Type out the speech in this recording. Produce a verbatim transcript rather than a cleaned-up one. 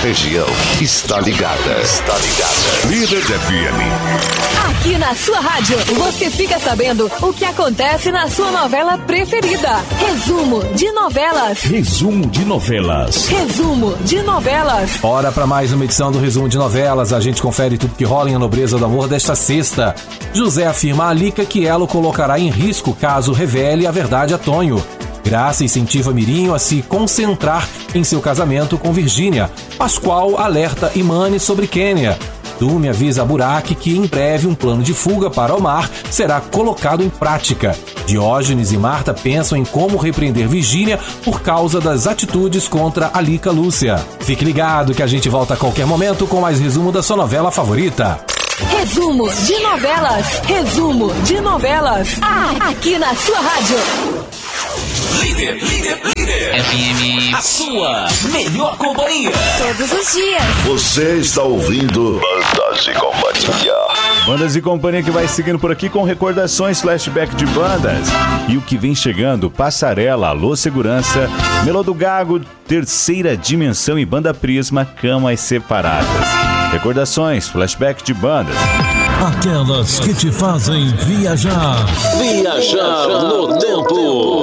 região está ligada. Está ligada. Líder F M. Aqui na sua rádio, você fica sabendo o que acontece na sua novela preferida. Resumo de novelas. Resumo de novelas. Resumo de novelas. Bora para mais uma edição do Resumo de Novelas. A gente confere tudo que rola em A Nobreza do Amor desta sexta. José afirma a Alica que ela o colocará em risco caso revele a verdade a Tonho. Graça incentiva Mirinho a se concentrar em seu casamento com Virgínia. Pascoal alerta Imane sobre Quênia. Dume avisa a Burak que em breve um plano de fuga para Omar será colocado em prática. Diógenes e Marta pensam em como repreender Virgínia por causa das atitudes contra Alica Lúcia. Fique ligado que a gente volta a qualquer momento com mais resumo da sua novela favorita. Resumo de novelas. Resumo de novelas. Ah, aqui na sua rádio. Líder, líder, líder. F M, a sua melhor companhia. Todos os dias. Você está ouvindo Bandas e Companhia. Bandas e Companhia que vai seguindo por aqui com recordações, flashback de bandas. E o que vem chegando, Passarela, Alô Segurança, Melô do Gago, Terceira Dimensão e Banda Prisma, Camas Separadas. Recordações, flashback de bandas. Aquelas que te fazem viajar. Viajar no tempo.